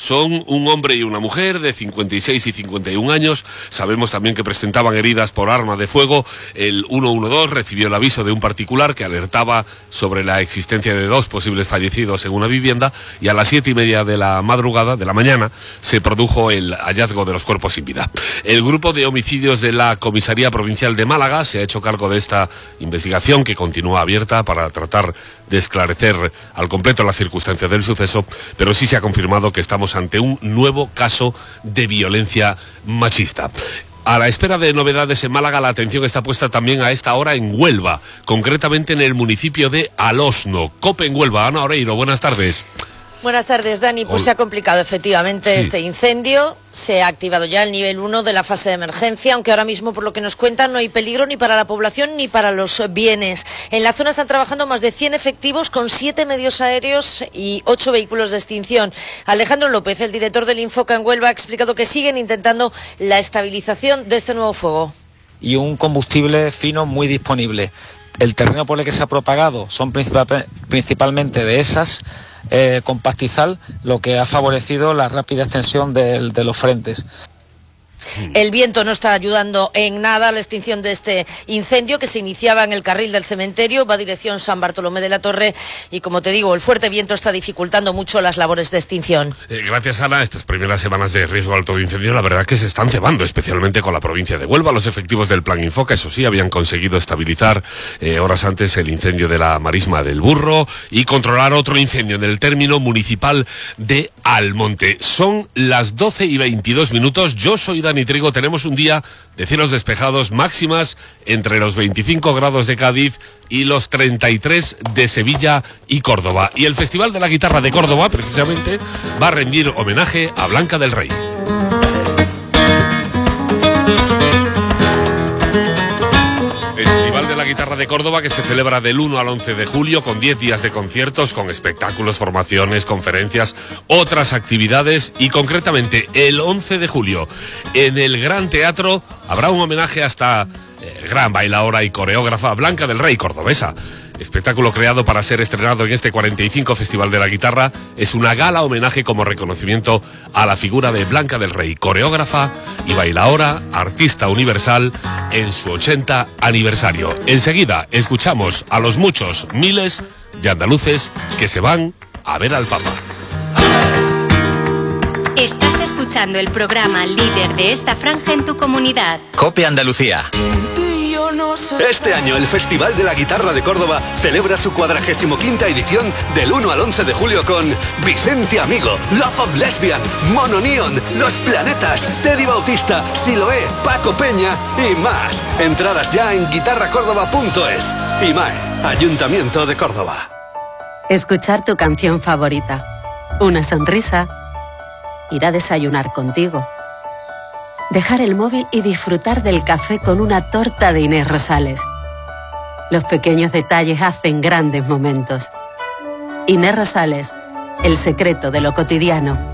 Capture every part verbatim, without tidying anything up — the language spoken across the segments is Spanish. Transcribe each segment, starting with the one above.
Son un hombre y una mujer de cincuenta y seis y cincuenta y un años. Sabemos también que presentaban heridas por arma de fuego. El ciento doce recibió el aviso de un particular que alertaba sobre la existencia de dos posibles fallecidos en una vivienda, y a las siete y media de la madrugada, de la mañana, se produjo el hallazgo de los cuerpos sin vida. El grupo de homicidios de la Comisaría Provincial de Málaga se ha hecho cargo de esta investigación, que continúa abierta para tratar de esclarecer al completo las circunstancias del suceso, pero sí se ha confirmado que estamos ante un nuevo caso de violencia machista. A la espera de novedades en Málaga, la atención está puesta también a esta hora en Huelva, concretamente en el municipio de Alosno. COPE en Huelva. Ana Oreiro, buenas tardes. Buenas tardes, Dani. Pues Hola. Se ha complicado efectivamente sí. este incendio. Se ha activado ya el nivel uno de la fase de emergencia, aunque ahora mismo, por lo que nos cuentan, no hay peligro ni para la población ni para los bienes. En la zona están trabajando más de cien efectivos con siete medios aéreos y ocho vehículos de extinción. Alejandro López, el director del Infoca en Huelva, ha explicado que siguen intentando la estabilización de este nuevo fuego. Y un combustible fino muy disponible. El terreno por el que se ha propagado son principal, principalmente de esas eh, con pastizal, lo que ha favorecido la rápida extensión de, de los frentes. El viento no está ayudando en nada a la extinción de este incendio, que se iniciaba en el carril del cementerio, va dirección San Bartolomé de la Torre, y como te digo, el fuerte viento está dificultando mucho las labores de extinción. Eh, gracias, Ana. Estas primeras semanas de riesgo alto de incendio, la verdad que se están cebando, especialmente con la provincia de Huelva. Los efectivos del Plan Infoca, eso sí, habían conseguido estabilizar eh, horas antes el incendio de la Marisma del Burro y controlar otro incendio en el término municipal de Almonte. Son las doce y veintidós minutos. Yo soy Dani Trigo. Tenemos un día de cielos despejados, máximas entre los veinticinco grados de Cádiz y los treinta y tres de Sevilla y Córdoba. Y el Festival de la Guitarra de Córdoba, precisamente, va a rendir homenaje a Blanca del Rey. Festival de la Guitarra de Córdoba, que se celebra del uno al once de julio, con diez días de conciertos, con espectáculos, formaciones, conferencias, otras actividades, y concretamente el once de julio en el Gran Teatro habrá un homenaje hasta eh, gran bailaora y coreógrafa Blanca del Rey, cordobesa. Espectáculo creado para ser estrenado en este cuarenta y cinco Festival de la Guitarra. Es una gala homenaje como reconocimiento a la figura de Blanca del Rey, coreógrafa y bailaora, artista universal, en su ochenta aniversario. Enseguida escuchamos a los muchos miles de andaluces que se van a ver al Papa. Estás escuchando el programa líder de esta franja en tu comunidad. COPE Andalucía. Este año el Festival de la Guitarra de Córdoba celebra su cuadragésimo quinta edición del uno al once de julio con Vicente Amigo, Love of Lesbian, Mono Neon, Los Planetas, Teddy Bautista, Siloé, Paco Peña y más. Entradas ya en guitarra córdoba punto es. IMAE, Ayuntamiento de Córdoba. Escuchar tu canción favorita, una sonrisa, ir a desayunar contigo, dejar el móvil y disfrutar del café con una torta de Inés Rosales. Los pequeños detalles hacen grandes momentos. Inés Rosales, el secreto de lo cotidiano.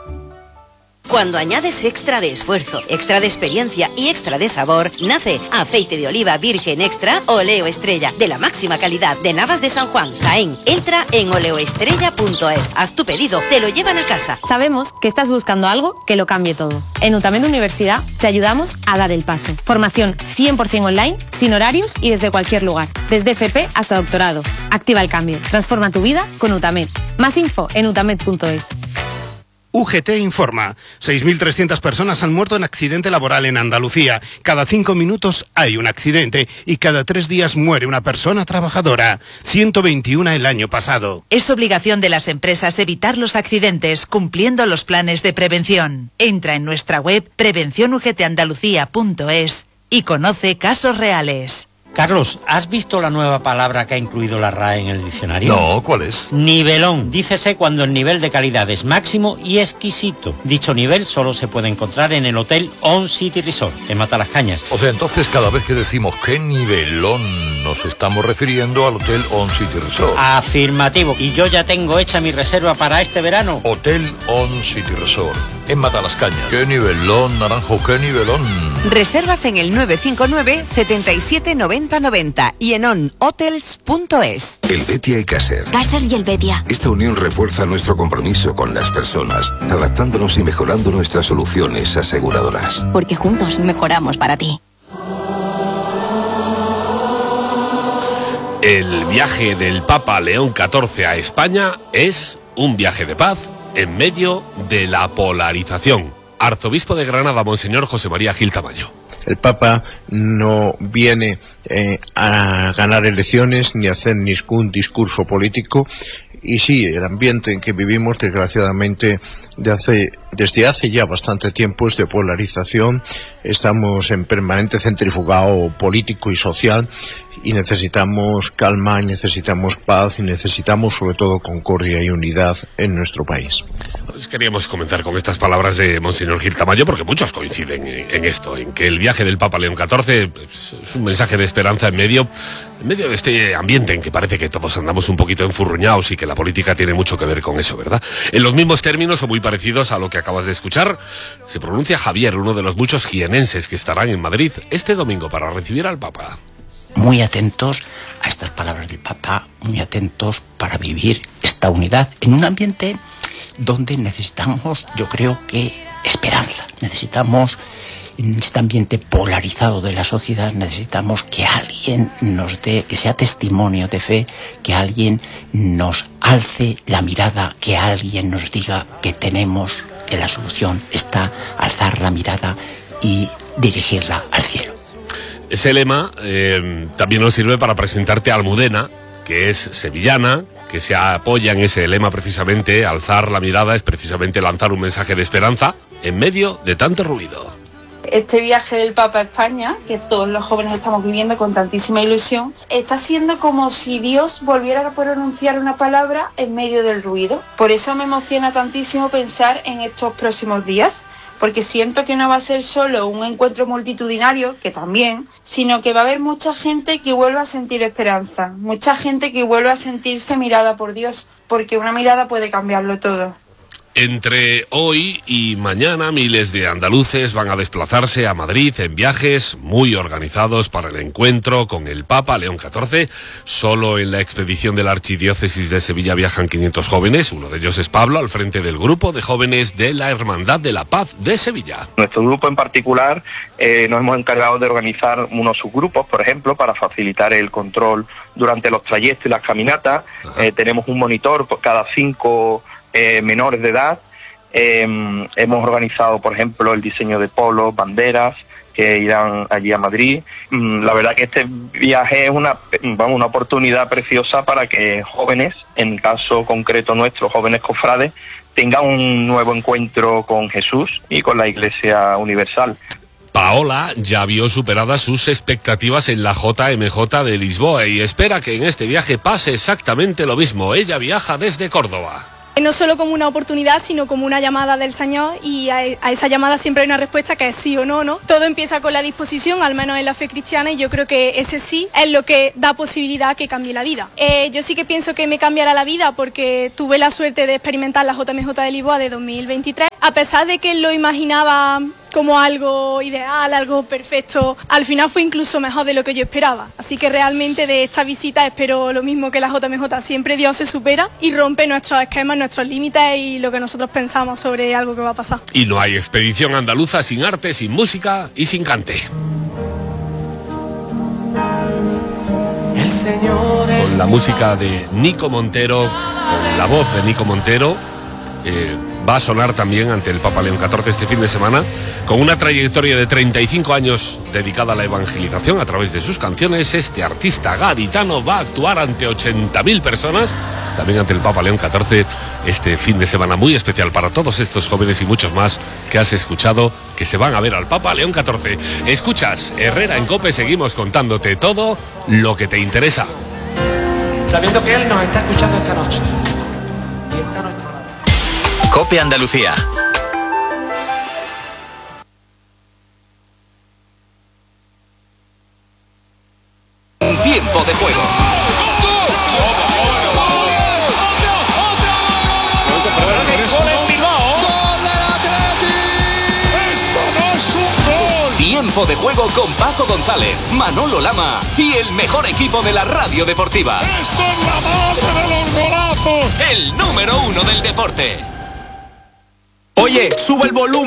Cuando añades extra de esfuerzo, extra de experiencia y extra de sabor, nace aceite de oliva virgen extra Oleo Estrella, de la máxima calidad de Navas de San Juan, Jaén. Entra en oleoestrella punto es, haz tu pedido, te lo llevan a casa. Sabemos que estás buscando algo que lo cambie todo. En UTAMED Universidad te ayudamos a dar el paso. Formación cien por cien online, sin horarios y desde cualquier lugar, desde F P hasta doctorado. Activa el cambio, transforma tu vida con UTAMED. Más info en utamed punto es. U G T informa. seis mil trescientas personas han muerto en accidente laboral en Andalucía. Cada cinco minutos hay un accidente y cada tres días muere una persona trabajadora. ciento veintiuno el año pasado. Es obligación de las empresas evitar los accidentes cumpliendo los planes de prevención. Entra en nuestra web prevención u g t andalucía punto es y conoce casos reales. Carlos, ¿has visto la nueva palabra que ha incluido la R A E en el diccionario? No, ¿cuál es? Nivelón. Dícese cuando el nivel de calidad es máximo y exquisito. Dicho nivel solo se puede encontrar en el Hotel On City Resort, en Matalascañas. O sea, entonces cada vez que decimos qué nivelón, nos estamos refiriendo al Hotel On City Resort. Afirmativo. Y yo ya tengo hecha mi reserva para este verano. Hotel On City Resort. en Matalascañas. ¡Qué nivelón, Naranjo, qué nivelón! Reservas en el nueve cinco nueve, setenta y siete, noventa, noventa y en on hotels punto es. El Betia y Caser. Caser y el Betia. Esta unión refuerza nuestro compromiso con las personas, adaptándonos y mejorando nuestras soluciones aseguradoras. Porque juntos mejoramos para ti. El viaje del Papa León catorce a España es un viaje de paz en medio de la polarización. Arzobispo de Granada, Monseñor José María Gil Tamayo. El Papa no viene eh, a ganar elecciones ni a hacer ningún discurso político, y sí, el ambiente en que vivimos, desgraciadamente, de hace, desde hace ya bastante tiempo es de polarización. Estamos en permanente centrifugado político y social, y necesitamos calma, y necesitamos paz, y necesitamos sobre todo concordia y unidad en nuestro país. Pues queríamos comenzar con estas palabras de Monseñor Gil Tamayo, porque muchos coinciden en, en esto, en que el viaje del Papa León catorce pues, es un mensaje de esperanza en medio, en medio de este ambiente en que parece que todos andamos un poquito enfurruñados y que la política tiene mucho que ver con eso, ¿verdad? En los mismos términos o muy parecidos a lo que acabas de escuchar, se pronuncia Javier, uno de los muchos jienenses que estarán en Madrid este domingo para recibir al Papa. Muy atentos a estas palabras del Papa, muy atentos para vivir esta unidad en un ambiente donde necesitamos, yo creo que, esperanza. Necesitamos, en este ambiente polarizado de la sociedad, necesitamos que alguien nos dé, que sea testimonio de fe, que alguien nos alce la mirada, que alguien nos diga que tenemos, que la solución está alzar la mirada y dirigirla al cielo. Ese lema eh, también nos sirve para presentarte a Almudena, que es sevillana, que se apoya en ese lema precisamente. Alzar la mirada es precisamente lanzar un mensaje de esperanza en medio de tanto ruido. Este viaje del Papa a España, que todos los jóvenes estamos viviendo con tantísima ilusión, está siendo como si Dios volviera a pronunciar una palabra en medio del ruido. Por eso me emociona tantísimo pensar en estos próximos días, porque siento que no va a ser solo un encuentro multitudinario, que también, sino que va a haber mucha gente que vuelva a sentir esperanza, mucha gente que vuelva a sentirse mirada por Dios, porque una mirada puede cambiarlo todo. Entre hoy y mañana miles de andaluces van a desplazarse a Madrid en viajes muy organizados para el encuentro con el Papa León catorce. Solo en la expedición de la Archidiócesis de Sevilla viajan quinientos jóvenes. Uno de ellos es Pablo, al frente del grupo de jóvenes de la Hermandad de la Paz de Sevilla. Nuestro grupo en particular eh, nos hemos encargado de organizar unos subgrupos, por ejemplo, para facilitar el control durante los trayectos y las caminatas. Eh, tenemos un monitor por cada cinco Eh, menores de edad. Eh, hemos organizado, por ejemplo, el diseño de polos, banderas que irán allí a Madrid. Mm, la verdad que este viaje es una, vamos, una oportunidad preciosa para que jóvenes, en el caso concreto nuestro, jóvenes cofrades, tengan un nuevo encuentro con Jesús y con la Iglesia Universal. Paola ya vio superadas sus expectativas en la J M J de Lisboa y espera que en este viaje pase exactamente lo mismo. Ella viaja desde Córdoba. No solo como una oportunidad, sino como una llamada del Señor, y a, a esa llamada siempre hay una respuesta que es sí o no, ¿no? Todo empieza con la disposición, al menos en la fe cristiana, y yo creo que ese sí es lo que da posibilidad a que cambie la vida. Eh, yo sí que pienso que me cambiará la vida porque tuve la suerte de experimentar la J M J de Lisboa de dos mil veintitrés. A pesar de que lo imaginaba como algo ideal, algo perfecto, al final fue incluso mejor de lo que yo esperaba. Así que realmente de esta visita espero lo mismo que la J M J. Siempre Dios se supera y rompe nuestros esquemas, nuestros límites y lo que nosotros pensamos sobre algo que va a pasar. Y no hay expedición andaluza sin arte, sin música y sin cante. El Señor con la música de Nico Montero, con la voz de Nico Montero, eh, va a sonar también ante el Papa León catorce este fin de semana, con una trayectoria de treinta y cinco años dedicada a la evangelización a través de sus canciones. Este artista gaditano va a actuar ante ochenta mil personas, también ante el Papa León catorce, este fin de semana muy especial para todos estos jóvenes y muchos más que has escuchado, que se van a ver al Papa León catorce. Escuchas Herrera en COPE, seguimos contándote todo lo que te interesa. Sabiendo que Él nos está escuchando esta noche. Y esta noche COPE Andalucía. Tiempo de juego. Tiempo de juego con Paco González, Manolo Lama y el mejor equipo de la radio deportiva. ¡Esto es la madre del embarazo! El número uno del deporte. Oye, sube el volumen.